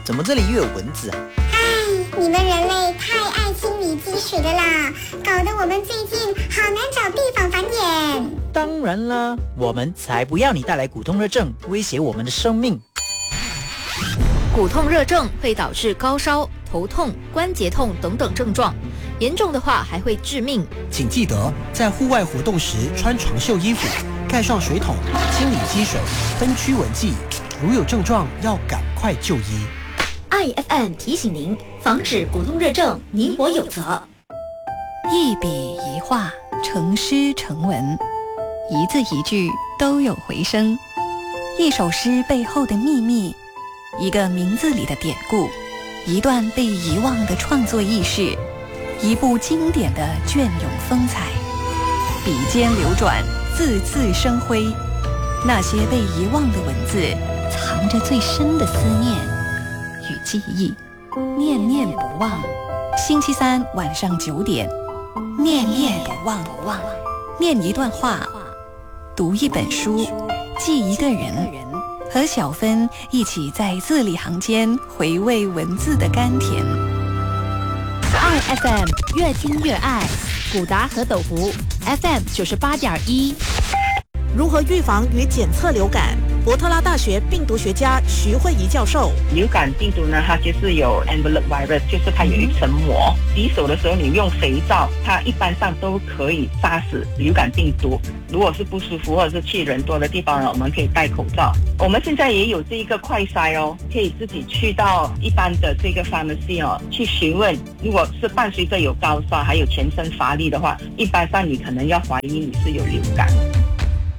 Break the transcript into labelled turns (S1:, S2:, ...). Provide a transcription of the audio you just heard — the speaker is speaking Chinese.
S1: 怎么这里又有蚊子啊？
S2: 你们人类太爱清理积水的啦，搞得我们最近好难找地方繁衍。
S1: 当然啦，我们才不要你带来骨痛热症，威胁我们的生命。
S3: 骨痛热症会导致高烧、头痛、关节痛等等症状，严重的话还会致命。
S4: 请记得在户外活动时穿长袖衣服，盖上水桶，清理积水，分驱蚊剂。如有症状，要赶快就医。
S5: IFM 提醒您，防止骨痛热症，你我有责。
S6: 一笔一画，成诗成文，一字一句都有回声。一首诗背后的秘密，一个名字里的典故，一段被遗忘的创作轶事，一部经典的隽永风采。笔尖流转，字字生辉。那些被遗忘的文字，藏着最深的思念与记忆，念念不忘。星期三晚上9点，念念不忘。念一段话，读一本书，记一个人，和小芬一起在字里行间回味文字的甘甜。
S3: IFM 越听越爱，古达和斗福 FM 98.1。
S7: 如何预防与检测流感？伯特拉大学病毒学家徐慧仪教授，
S8: 流感病毒呢，它就是有 envelope virus， 就是它有一层膜。洗手的时候你用肥皂，它一般上都可以杀死流感病毒。如果是不舒服或者是去人多的地方呢，我们可以戴口罩。我们现在也有这一个快筛哦，可以自己去到一般的这个 pharmacy 哦，去询问。如果是伴随着有高烧还有全身乏力的话，一般上你可能要怀疑你是有流感。